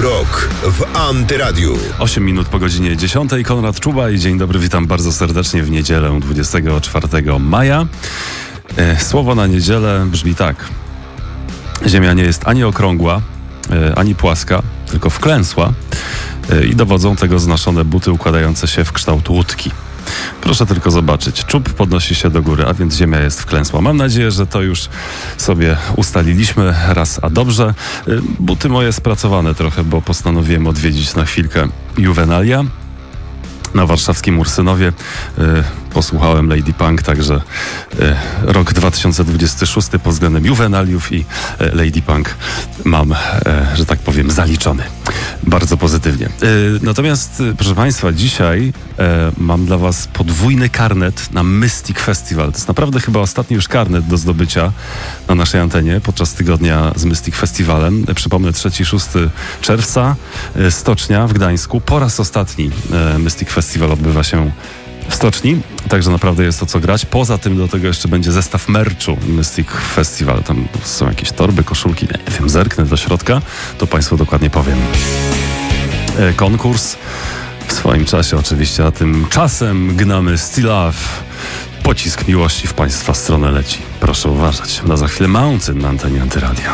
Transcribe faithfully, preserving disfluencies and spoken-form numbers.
Rok w Antyradiu. osiem minut po godzinie dziesiątej. Konrad Czuba i dzień dobry, witam bardzo serdecznie w niedzielę dwudziestego czwartego maja. E, słowo na niedzielę brzmi tak. Ziemia nie jest ani okrągła, e, ani płaska, tylko wklęsła e, i dowodzą tego znoszone buty układające się w kształt łódki. Proszę tylko zobaczyć. Czub podnosi się do góry, a więc ziemia jest wklęsła. Mam nadzieję, że to już sobie ustaliliśmy raz a dobrze. Buty moje spracowane trochę, bo postanowiłem odwiedzić na chwilkę Juvenalia na warszawskim Ursynowie. Posłuchałem Lady Punk, także rok dwa tysiące dwudziesty szósty pod względem Juvenaliów i Lady Punk mam, że tak powiem, zaliczony. Bardzo pozytywnie. Natomiast, proszę Państwa, dzisiaj mam dla Was podwójny karnet na Mystic Festival. To jest naprawdę chyba ostatni już karnet do zdobycia na naszej antenie podczas tygodnia z Mystic Festivalem. Przypomnę, trzeciego do szóstego czerwca, Stocznia w Gdańsku. Po raz ostatni Mystic Festival odbywa się w Stoczni, także naprawdę jest o co grać. Poza tym do tego jeszcze będzie zestaw merchu Mystic Festival. Tam są jakieś torby, koszulki, nie wiem, zerknę do środka, to Państwu dokładnie powiem. E, konkurs w swoim czasie oczywiście, a tymczasem gnamy Still Love. Pocisk miłości w Państwa stronę leci. Proszę uważać. Na za chwilę Mountain na antenie Antyradia.